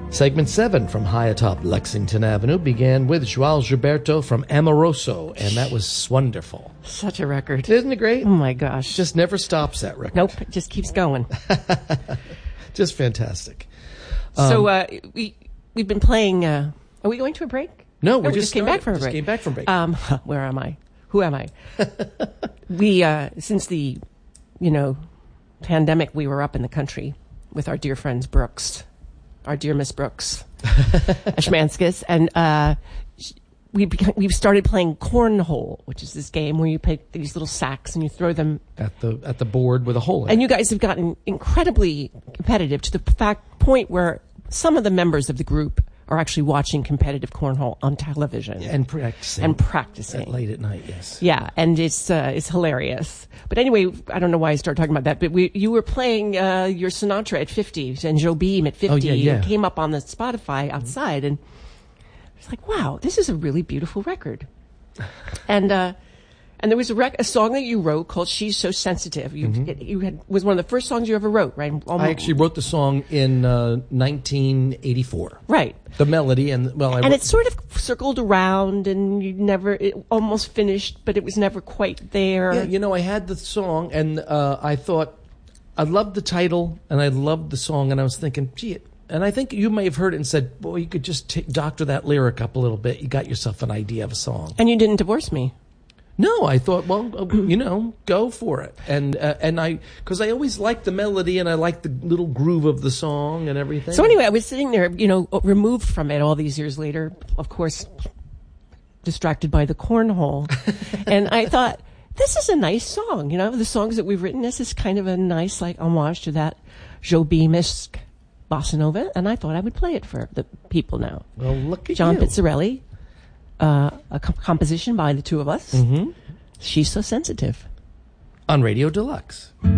Segment 7 from high atop Lexington Avenue began with João Gilberto from Amoroso, and that was wonderful. Such a record. Isn't it great? Oh, my gosh. Just never stops, that record. Nope, it just keeps going. Just fantastic. So we've been playing... are we going to a break? No, we just came back from a break. Came back from break. Where am I? Who am I? We, since the, pandemic, we were up in the country with our dear friends Brooks. Our dear Miss Brooks, Ashmanskis, and we've started playing cornhole, which is this game where you pick these little sacks and you throw them at the board with a hole in it. And you guys have gotten incredibly competitive to the point where some of the members of the group are actually watching competitive cornhole on television and practicing late at night. Yes, yeah, and it's hilarious. But anyway, I don't know why I started talking about that. But you were playing your Sinatra at 50 and Jobim at 50. Oh, yeah. It came up on the Spotify outside, and it's like, wow, this is a really beautiful record. And there was a song that you wrote called "She's So Sensitive." Was one of the first songs you ever wrote, right? I actually wrote the song in 1984. Right. The melody and it sort of circled around, and it almost finished, but it was never quite there. Yeah, I had the song, and I thought I loved the title, and I loved the song, and I was thinking, gee. And I think you may have heard it and said, boy, you could just doctor that lyric up a little bit. You got yourself an idea of a song. And you didn't divorce me. No, I thought, well, go for it. And because I always liked the melody and I liked the little groove of the song and everything. So anyway, I was sitting there, removed from it all these years later, of course, distracted by the cornhole. And I thought, this is a nice song. The songs that we've written, this is kind of a nice, homage to that Jobim-esque bossa nova. And I thought I would play it for the people now. Well, look at John you. Pizzarelli. A composition by the two of us. Mm-hmm. She's So Sensitive. On Radio Deluxe.